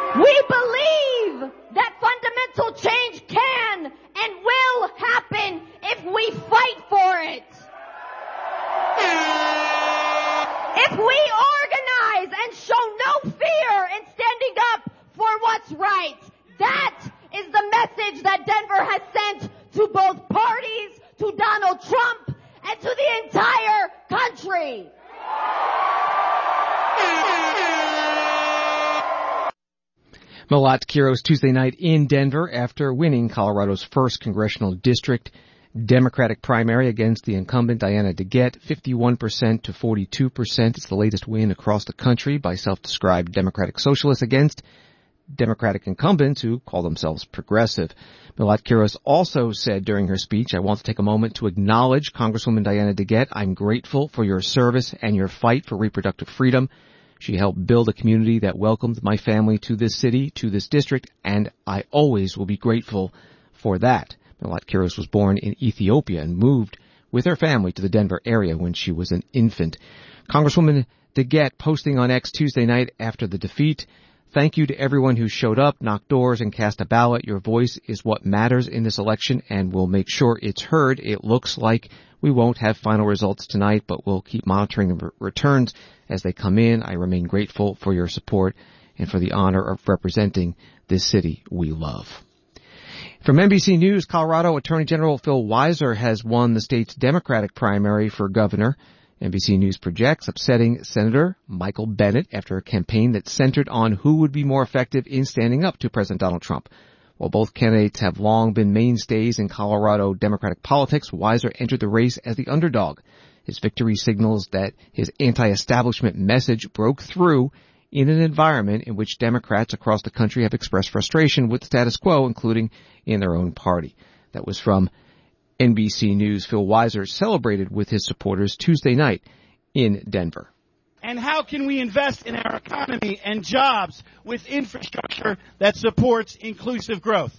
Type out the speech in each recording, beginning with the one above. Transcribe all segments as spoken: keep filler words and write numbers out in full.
We believe that fundamental change can and will happen if we fight for it. If we organize and show no fear in standing up for what's right, that is the message that Denver has sent to both parties, to Donald Trump, and to the entire country. Malat Quiros Tuesday night in Denver after winning Colorado's first congressional district Democratic primary against the incumbent Diana DeGette, fifty-one percent to forty-two percent. It's the latest win across the country by self-described Democratic socialists against Democratic incumbents who call themselves progressive. Malat Quiros also said during her speech, I want to take a moment to acknowledge Congresswoman Diana DeGette. I'm grateful for your service and your fight for reproductive freedom. She helped build a community that welcomed my family to this city, to this district, and I always will be grateful for that. Malat Quiros was born in Ethiopia and moved with her family to the Denver area when she was an infant. Congresswoman DeGette posting on X Tuesday night after the defeat, thank you to everyone who showed up, knocked doors, and cast a ballot. Your voice is what matters in this election, and we'll make sure it's heard. It looks like we won't have final results tonight, but we'll keep monitoring the returns as they come in. I remain grateful for your support and for the honor of representing this city we love. From N B C News, Colorado Attorney General Phil Weiser has won the state's Democratic primary for governor. N B C News projects upsetting Senator Michael Bennet after a campaign that centered on who would be more effective in standing up to President Donald Trump. While both candidates have long been mainstays in Colorado Democratic politics, Weiser entered the race as the underdog. His victory signals that his anti-establishment message broke through in an environment in which Democrats across the country have expressed frustration with the status quo, including in their own party. That was from N B C News. Phil Weiser celebrated with his supporters Tuesday night in Denver. And how can we invest in our economy and jobs with infrastructure that supports inclusive growth?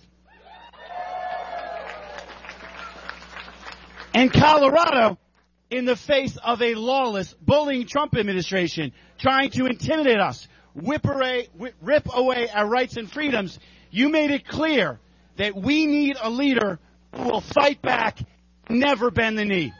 And Colorado, in the face of a lawless, bullying Trump administration, trying to intimidate us, whip away, rip away our rights and freedoms, you made it clear that we need a leader who will fight back, never bend the knee.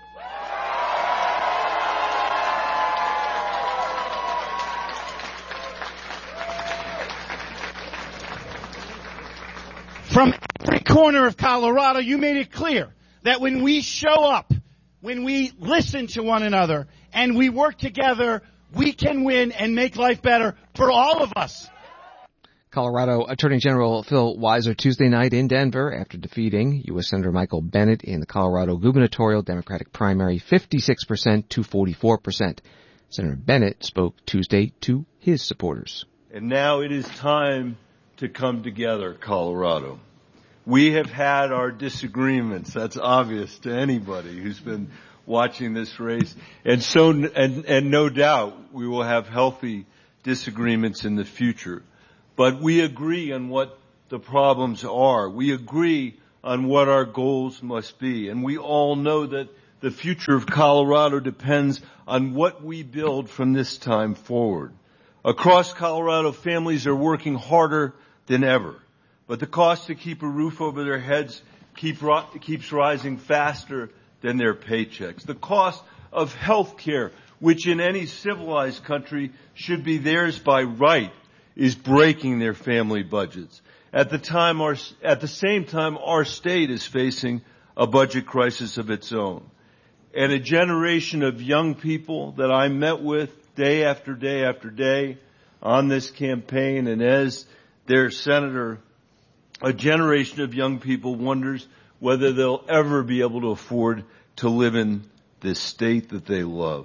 From every corner of Colorado, you made it clear that when we show up, when we listen to one another, and we work together, we can win and make life better for all of us. Colorado Attorney General Phil Weiser Tuesday night in Denver after defeating U S Senator Michael Bennet in the Colorado gubernatorial Democratic primary fifty-six percent to forty-four percent. Senator Bennet spoke Tuesday to his supporters. And now it is time to come together, Colorado. We have had our disagreements. That's obvious to anybody who's been watching this race. And so, and, and no doubt we will have healthy disagreements in the future. But we agree on what the problems are. We agree on what our goals must be. And we all know that the future of Colorado depends on what we build from this time forward. Across Colorado, families are working harder than ever. But the cost to keep a roof over their heads keep, keeps rising faster than their paychecks. The cost of health care, which in any civilized country should be theirs by right, is breaking their family budgets. At the time, our, at the same time, our state is facing a budget crisis of its own. And a generation of young people that I met with day after day after day on this campaign, and as their senator, a generation of young people wonders whether they'll ever be able to afford to live in this state that they love.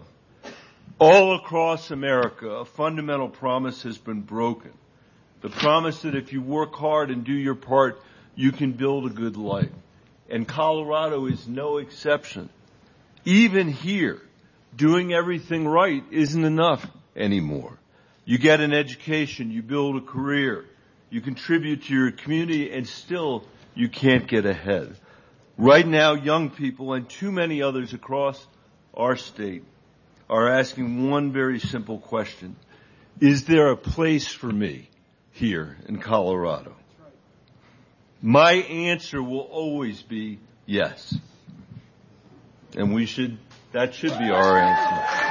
All across America, a fundamental promise has been broken. The promise that if you work hard and do your part, you can build a good life. And Colorado is no exception. Even here, doing everything right isn't enough anymore. You get an education, you build a career, you contribute to your community, and still you can't get ahead. Right now, young people and too many others across our state are asking one very simple question. Is there a place for me here in Colorado? My answer will always be yes. And we should, that should be our answer.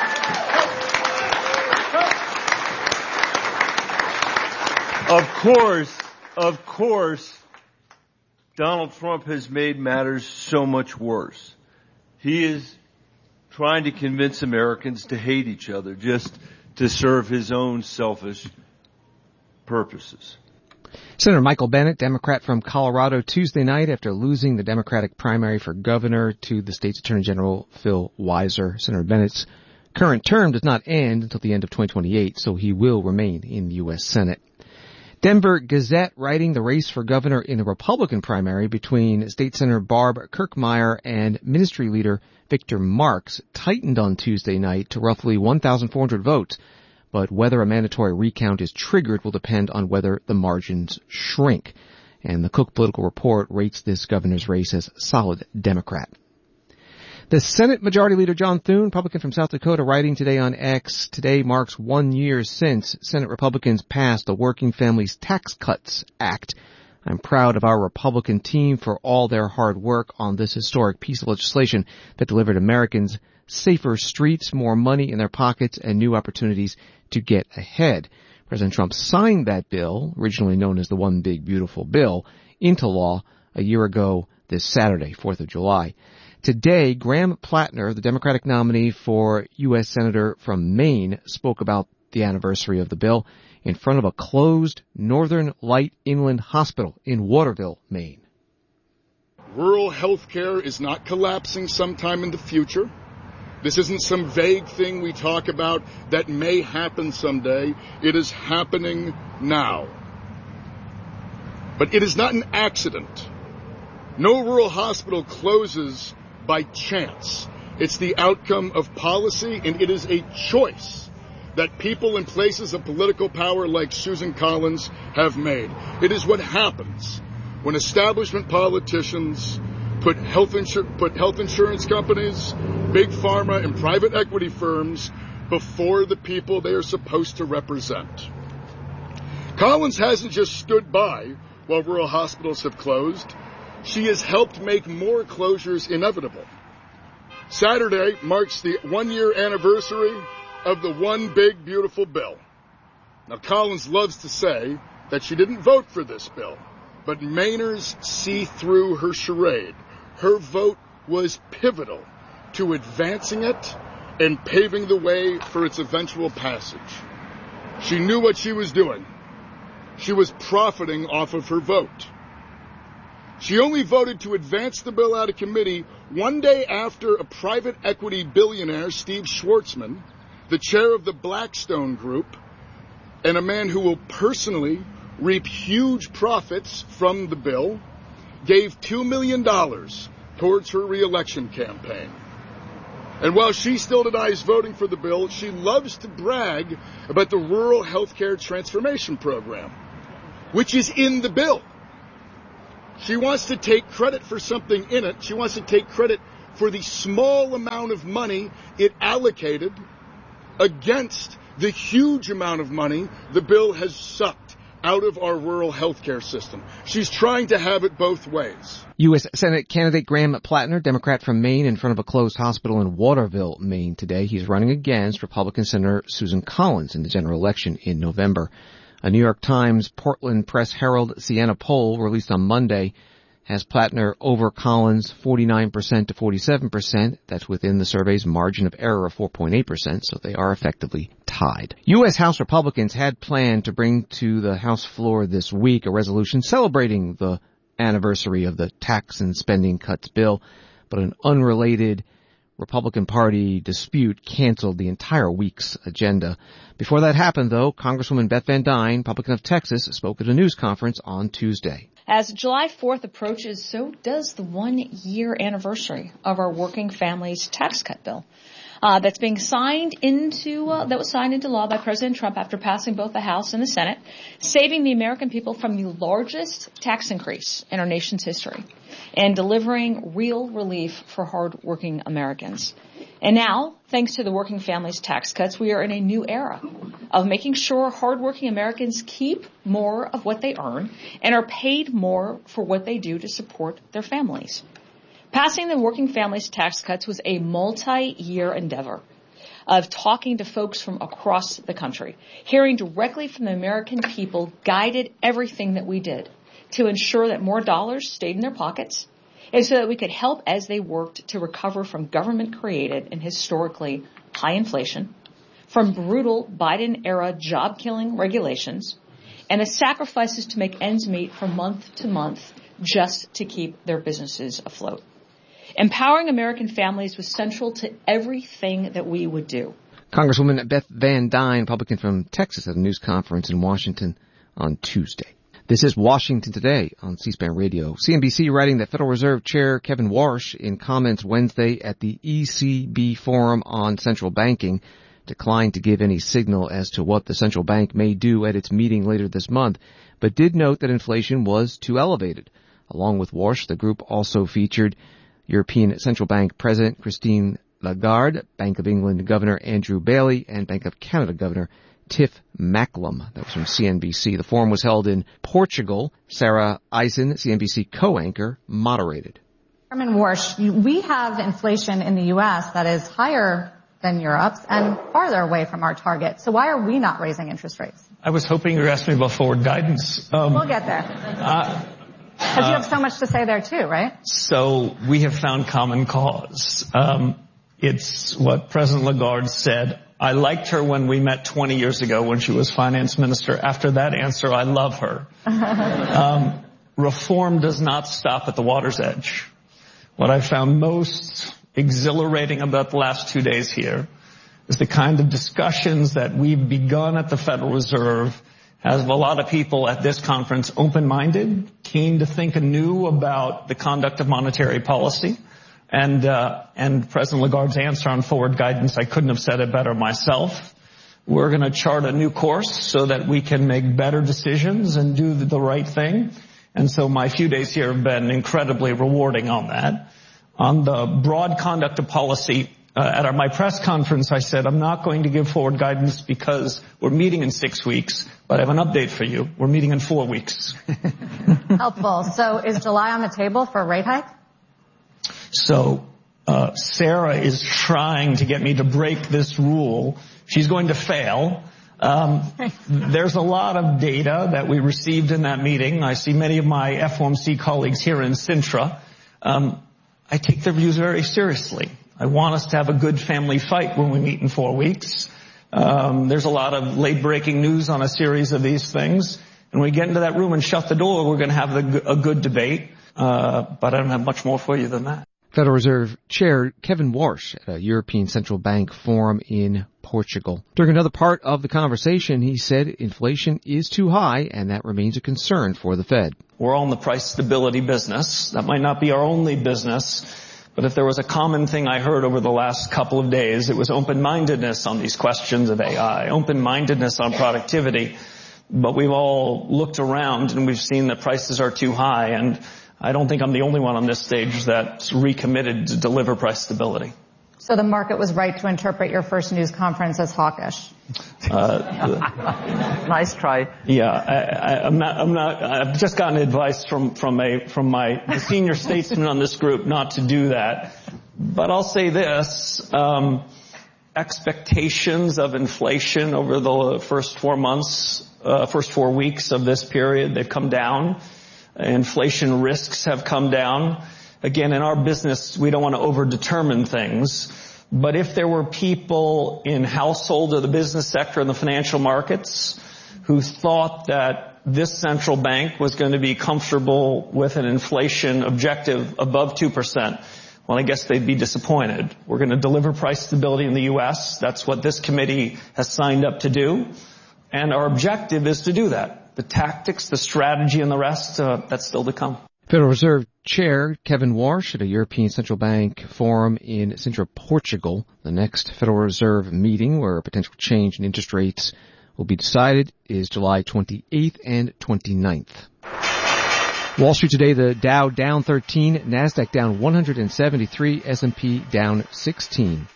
Of course, of course, Donald Trump has made matters so much worse. He is trying to convince Americans to hate each other just to serve his own selfish purposes. Senator Michael Bennet, Democrat from Colorado, Tuesday night after losing the Democratic primary for governor to the state's Attorney General Phil Weiser. Senator Bennett's current term does not end until the end of twenty twenty-eight, so he will remain in the U S Senate. Denver Gazette writing the race for governor in the Republican primary between State Senator Barb Kirkmeyer and Ministry Leader Victor Marks tightened on Tuesday night to roughly one thousand four hundred votes. But whether a mandatory recount is triggered will depend on whether the margins shrink. And the Cook Political Report rates this governor's race as solid Democrat. The Senate Majority Leader John Thune, Republican from South Dakota, writing today on X, today marks one year since Senate Republicans passed the Working Families Tax Cuts Act. I'm proud of our Republican team for all their hard work on this historic piece of legislation that delivered Americans safer streets, more money in their pockets, and new opportunities to get ahead. President Trump signed that bill, originally known as the One Big Beautiful Bill, into law a year ago this Saturday, fourth of July. Today, Graham Plattner, the Democratic nominee for U S Senator from Maine, spoke about the anniversary of the bill in front of a closed Northern Light Inland Hospital in Waterville, Maine. Rural health care is not collapsing sometime in the future. This isn't some vague thing we talk about that may happen someday. It is happening now. But it is not an accident. No rural hospital closes by chance. It's the outcome of policy, and it is a choice that people in places of political power like Susan Collins have made. It is what happens when establishment politicians put health, insur- put health insurance companies, big pharma, and private equity firms before the people they are supposed to represent. Collins hasn't just stood by while rural hospitals have closed. She has helped make more closures inevitable. Saturday marks the one-year anniversary of the One Big Beautiful Bill. Now, Collins loves to say that she didn't vote for this bill, but Mainers see through her charade. Her vote was pivotal to advancing it and paving the way for its eventual passage. She knew what she was doing. She was profiting off of her vote. She only voted to advance the bill out of committee one day after a private equity billionaire, Steve Schwarzman, the chair of the Blackstone Group, and a man who will personally reap huge profits from the bill, gave two million dollars towards her reelection campaign. And while she still denies voting for the bill, she loves to brag about the Rural Health Care Transformation Program, which is in the bill. She wants to take credit for something in it. She wants to take credit for the small amount of money it allocated against the huge amount of money the bill has sucked out of our rural health care system. She's trying to have it both ways. U S Senate candidate Graham Plattner, Democrat from Maine, in front of a closed hospital in Waterville, Maine today. He's running against Republican Senator Susan Collins in the general election in November. A New York Times Portland Press Herald Siena poll released on Monday has Plattner over Collins forty-nine percent to forty-seven percent. That's within the survey's margin of error of four point eight percent, so they are effectively tied. U S. House Republicans had planned to bring to the House floor this week a resolution celebrating the anniversary of the tax and spending cuts bill, but an unrelated Republican Party dispute canceled the entire week's agenda. Before that happened, though, Congresswoman Beth Van Duyne, Republican of Texas, spoke at a news conference on Tuesday. As July fourth approaches, so does the one-year anniversary of our Working Families Tax Cut bill. Uh, that's being signed into, uh, that was signed into law by President Trump after passing both the House and the Senate, saving the American people from the largest tax increase in our nation's history and delivering real relief for hardworking Americans. And now, thanks to the working families tax cuts, we are in a new era of making sure hardworking Americans keep more of what they earn and are paid more for what they do to support their families. Passing the working families tax cuts was a multi-year endeavor of talking to folks from across the country. Hearing directly from the American people guided everything that we did to ensure that more dollars stayed in their pockets and so that we could help as they worked to recover from government-created and historically high inflation, from brutal Biden-era job-killing regulations, and the sacrifices to make ends meet from month to month just to keep their businesses afloat. Empowering American families was central to everything that we would do. Congresswoman Beth Van Duyne, Republican from Texas, at a news conference in Washington on Tuesday. This is Washington Today on C-SPAN Radio. C N B C writing that Federal Reserve Chair Kevin Warsh, in comments Wednesday at the E C B Forum on Central Banking, declined to give any signal as to what the central bank may do at its meeting later this month, but did note that inflation was too elevated. Along with Warsh, the group also featured European Central Bank President Christine Lagarde, Bank of England Governor Andrew Bailey, and Bank of Canada Governor Tiff Macklem. That was from C N B C. The forum was held in Portugal. Sarah Eisen, C N B C co-anchor, moderated. Chairman Warsh, we have inflation in the U S that is higher than Europe's and farther away from our target. So why are we not raising interest rates? I was hoping you were asking me about forward guidance. Um, we'll get there. Uh, Because you have so much to say there too, right? So we have found common cause. Um, it's what President Lagarde said. I liked her when we met twenty years ago when she was finance minister. After that answer, I love her. um, reform does not stop at the water's edge. What I found most exhilarating about the last two days here is the kind of discussions that we've begun at the Federal Reserve has a lot of people at this conference open-minded, keen to think anew about the conduct of monetary policy. And, uh, and President Lagarde's answer on forward guidance, I couldn't have said it better myself. We're going to chart a new course so that we can make better decisions and do the right thing. And so my few days here have been incredibly rewarding on that. On the broad conduct of policy, Uh, at our, my press conference, I said, I'm not going to give forward guidance because we're meeting in six weeks, but I have an update for you. We're meeting in four weeks. Helpful. So is July on the table for a rate hike? So uh, Sarah is trying to get me to break this rule. She's going to fail. Um, there's a lot of data that we received in that meeting. I see many of my F O M C colleagues here in Sintra. Um, I take their views very seriously. I want us to have a good family fight when we meet in four weeks. Um, there's a lot of late-breaking news on a series of these things. And when we get into that room and shut the door, we're going to have a, a good debate. Uh, but I don't have much more for you than that. Federal Reserve Chair Kevin Warsh at a European Central Bank forum in Portugal. During another part of the conversation, he said inflation is too high, and that remains a concern for the Fed. We're all in the price stability business. That might not be our only business. But if there was a common thing I heard over the last couple of days, it was open-mindedness on these questions of A I, open-mindedness on productivity. But we've all looked around and we've seen that prices are too high, and I don't think I'm the only one on this stage that's recommitted to deliver price stability. So the market was right to interpret your first news conference as hawkish. Uh, nice try. Yeah, I, I, I'm not. I'm not. I've just gotten advice from from a from my the senior statesman on this group not to do that. But I'll say this: um, expectations of inflation over the first four months, uh, first four weeks of this period, they've come down. Inflation risks have come down. Again, in our business, we don't want to overdetermine things. But if there were people in household or the business sector and the financial markets who thought that this central bank was going to be comfortable with an inflation objective above two percent, well, I guess they'd be disappointed. We're going to deliver price stability in the U S. That's what this committee has signed up to do. And our objective is to do that. The tactics, the strategy, and the rest, uh, that's still to come. Federal Reserve Chair Kevin Warsh at a European Central Bank forum in Sintra, Portugal. The next Federal Reserve meeting where a potential change in interest rates will be decided is July twenty-eighth and twenty-ninth. Wall Street today, the Dow down thirteen, NASDAQ down one hundred seventy-three, S and P down sixteen.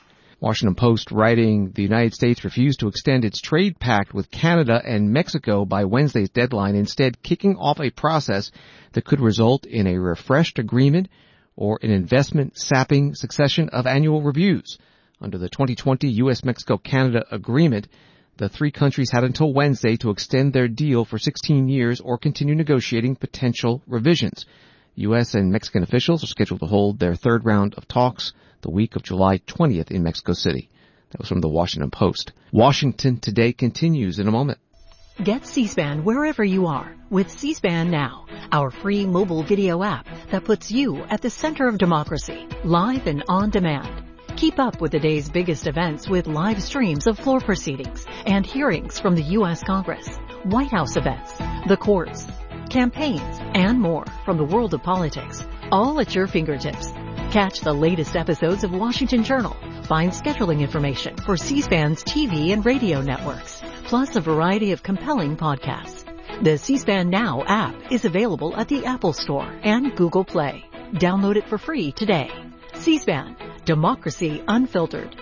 Washington Post writing, the United States refused to extend its trade pact with Canada and Mexico by Wednesday's deadline, instead kicking off a process that could result in a refreshed agreement or an investment-sapping succession of annual reviews. Under the twenty twenty U S Mexico Canada agreement, the three countries had until Wednesday to extend their deal for sixteen years or continue negotiating potential revisions. U S and Mexican officials are scheduled to hold their third round of talks the week of July twentieth in Mexico City. That was from the Washington Post. Washington Today continues in a moment. Get C-SPAN wherever you are with C-SPAN Now, our free mobile video app that puts you at the center of democracy, live and on demand. Keep up with the day's biggest events with live streams of floor proceedings and hearings from the U S Congress, White House events, the courts, campaigns, and more from the world of politics, all at your fingertips. Catch the latest episodes of Washington Journal. Find scheduling information for C-SPAN's T V and radio networks, plus a variety of compelling podcasts. The C-SPAN Now app is available at the Apple Store and Google Play. Download it for free today. C-SPAN, Democracy Unfiltered.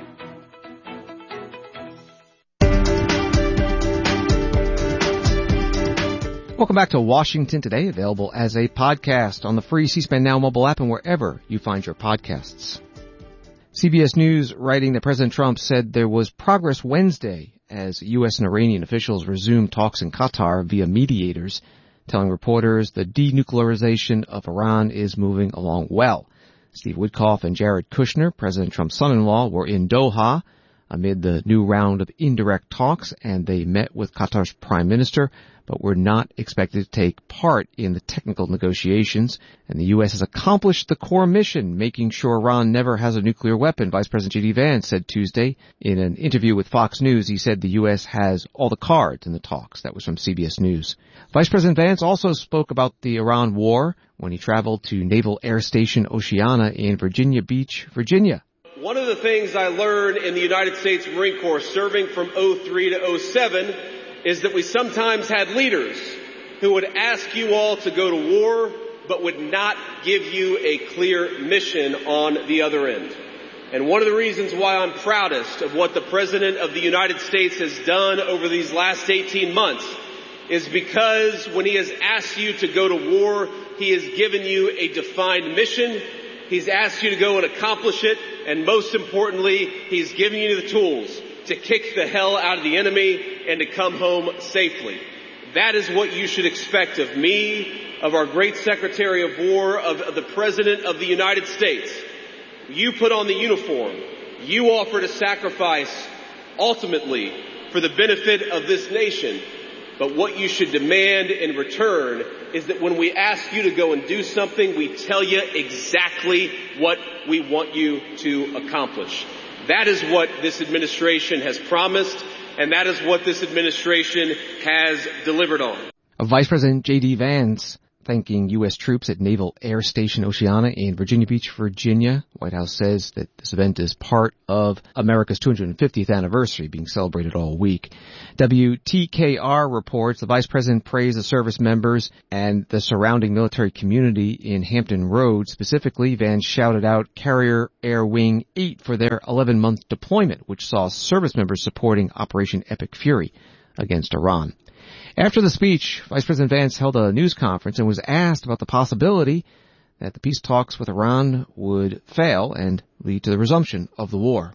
Welcome back to Washington Today, available as a podcast on the free C-SPAN Now mobile app and wherever you find your podcasts. C B S News writing that President Trump said there was progress Wednesday as U S and Iranian officials resumed talks in Qatar via mediators, telling reporters the denuclearization of Iran is moving along well. Steve Witkoff and Jared Kushner, President Trump's son-in-law, were in Doha amid the new round of indirect talks, and they met with Qatar's prime minister, but were not expected to take part in the technical negotiations. And the U S has accomplished the core mission, making sure Iran never has a nuclear weapon, Vice President J D Vance said Tuesday. In an interview with Fox News, he said the U S has all the cards in the talks. That was from C B S News. Vice President Vance also spoke about the Iran war when he traveled to Naval Air Station Oceana in Virginia Beach, Virginia. One of the things I learned in the United States Marine Corps serving from oh three to oh seven is that we sometimes had leaders who would ask you all to go to war, but would not give you a clear mission on the other end. And one of the reasons why I'm proudest of what the President of the United States has done over these last eighteen months is because when he has asked you to go to war, he has given you a defined mission. He's asked you to go and accomplish it. And most importantly, he's given you the tools to kick the hell out of the enemy and to come home safely. That is what you should expect of me, of our great Secretary of War, of, of the President of the United States. You put on the uniform. You offer to sacrifice ultimately for the benefit of this nation. But what you should demand in return is that when we ask you to go and do something, we tell you exactly what we want you to accomplish. That is what this administration has promised, and that is what this administration has delivered on. Vice President J D Vance thanking U S troops at Naval Air Station Oceana in Virginia Beach, Virginia. White House says that this event is part of America's two hundred fiftieth anniversary being celebrated all week. W T K R reports the Vice President praised the service members and the surrounding military community in Hampton Roads. Specifically, Vance shouted out Carrier Air Wing eight for their eleven-month deployment, which saw service members supporting Operation Epic Fury against Iran. After the speech, Vice President Vance held a news conference and was asked about the possibility that the peace talks with Iran would fail and lead to the resumption of the war.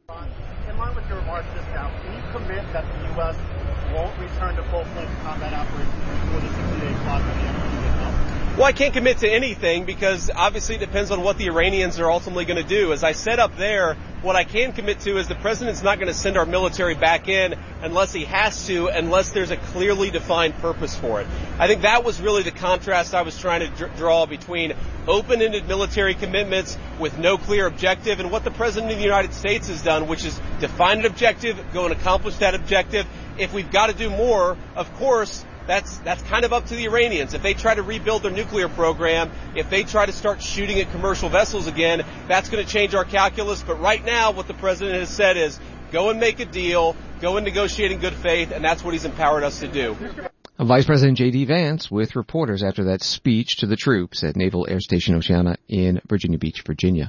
In line with your remarks just now, can you commit that the U S won't return to full-fledged combat operations before the sixty-day clock of the N P T is up? Well, I can't commit to anything because obviously it depends on what the Iranians are ultimately going to do. As I said up there, what I can commit to is the president's not going to send our military back in unless he has to, unless there's a clearly defined purpose for it. I think that was really the contrast I was trying to dr- draw between open-ended military commitments with no clear objective and what the president of the United States has done, which is define an objective, go and accomplish that objective. If we've got to do more, of course, That's that's kind of up to the Iranians. If they try to rebuild their nuclear program, if they try to start shooting at commercial vessels again, that's going to change our calculus. But right now, what the president has said is go and make a deal, go and negotiate in good faith, and that's what he's empowered us to do. Vice President J D Vance with reporters after that speech to the troops at Naval Air Station Oceana in Virginia Beach, Virginia.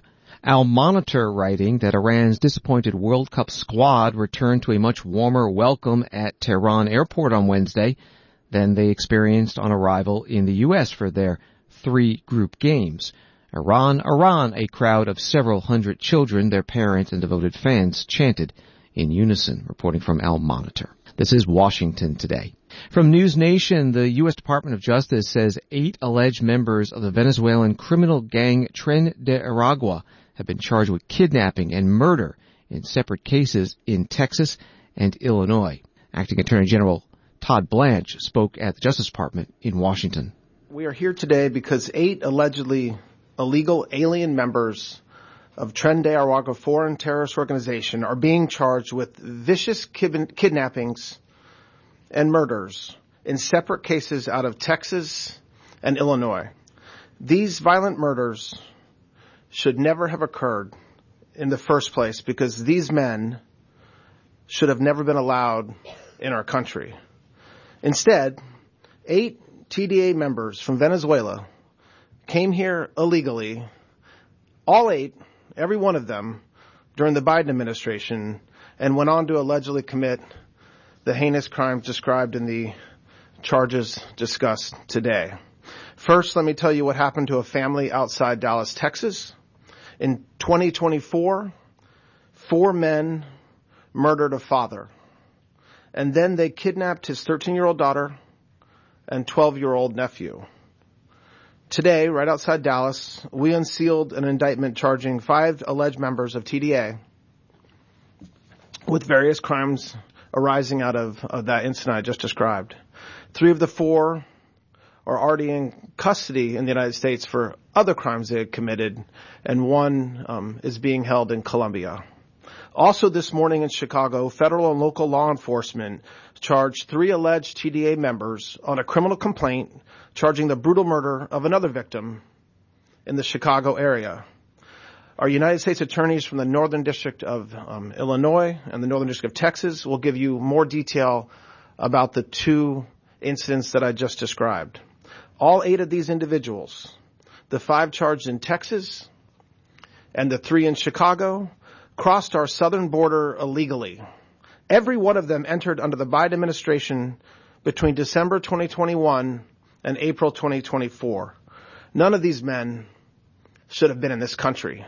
Al Monitor writing that Iran's disappointed World Cup squad returned to a much warmer welcome at Tehran airport on Wednesday than they experienced on arrival in the U S for their three group games. Iran, Iran, a crowd of several hundred children, their parents, and devoted fans chanted in unison, reporting from Al Monitor. This is Washington Today. From News Nation, the U S Department of Justice says eight alleged members of the Venezuelan criminal gang Tren de Aragua have been charged with kidnapping and murder in separate cases in Texas and Illinois. Acting Attorney General Todd Blanche spoke at the Justice Department in Washington. We are here today because eight allegedly illegal alien members of Tren de Aragua foreign terrorist organization are being charged with vicious kid- kidnappings and murders in separate cases out of Texas and Illinois. These violent murders should never have occurred in the first place because these men should have never been allowed in our country. Instead, eight T D A members from Venezuela came here illegally, all eight, every one of them, during the Biden administration, and went on to allegedly commit the heinous crimes described in the charges discussed today. First, let me tell you what happened to a family outside Dallas, Texas. In twenty twenty-four, four men murdered a father, and then they kidnapped his thirteen-year-old daughter and twelve-year-old nephew. Today, right outside Dallas, we unsealed an indictment charging five alleged members of T D A with various crimes arising out of, of that incident I just described. Three of the four are already in custody in the United States for other crimes they had committed, and one um, is being held in Colombia. Also this morning in Chicago, federal and local law enforcement charged three alleged T D A members on a criminal complaint charging the brutal murder of another victim in the Chicago area. Our United States attorneys from the Northern District of um, Illinois and the Northern District of Texas will give you more detail about the two incidents that I just described. All eight of these individuals, the five charged in Texas and the three in Chicago, crossed our southern border illegally. Every one of them entered under the Biden administration between December twenty twenty-one and April twenty twenty-four. None of these men should have been in this country.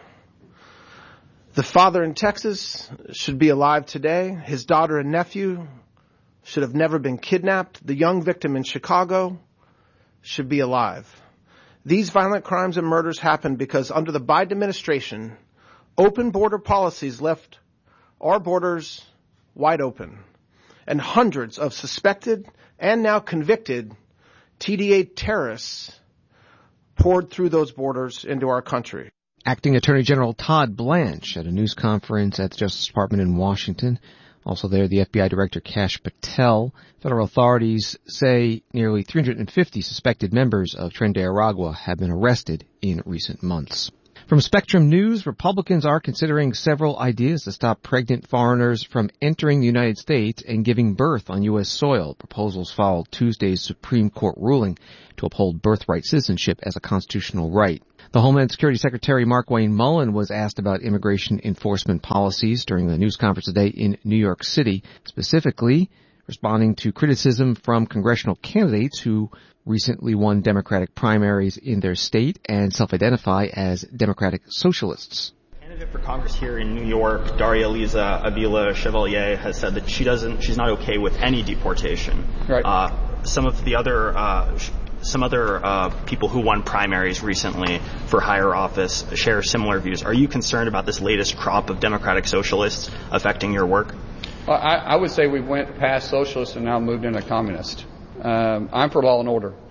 The father in Texas should be alive today. His daughter and nephew should have never been kidnapped. The young victim in Chicago should be alive. These violent crimes and murders happened because under the Biden administration, open border policies left our borders wide open, and hundreds of suspected and now convicted T D A terrorists poured through those borders into our country. Acting Attorney General Todd Blanche at a news conference at the Justice Department in Washington. Also there, the F B I Director Kash Patel. Federal authorities say nearly three hundred fifty suspected members of Tren de Aragua have been arrested in recent months. From Spectrum News, Republicans are considering several ideas to stop pregnant foreigners from entering the United States and giving birth on U S soil. Proposals followed Tuesday's Supreme Court ruling to uphold birthright citizenship as a constitutional right. The Homeland Security Secretary Markwayne Mullin was asked about immigration enforcement policies during the news conference today in New York City, specifically responding to criticism from congressional candidates who recently won Democratic primaries in their state and self-identify as Democratic Socialists. Candidate for Congress here in New York, Daria Liza Avila Chevalier, has said that she doesn't, she's not okay with any deportation. Right. Uh, some of the other, uh, some other uh, people who won primaries recently for higher office share similar views. Are you concerned about this latest crop of Democratic Socialists affecting your work? Well, I, I would say we went past socialist and now moved into communist. Um, I'm for law and order.